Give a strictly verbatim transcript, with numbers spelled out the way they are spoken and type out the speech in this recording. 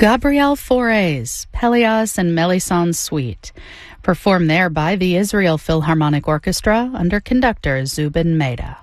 Gabriel Fauré's Pelléas and Melisande Suite, performed there by the Israel Philharmonic Orchestra under conductor Zubin Mehta.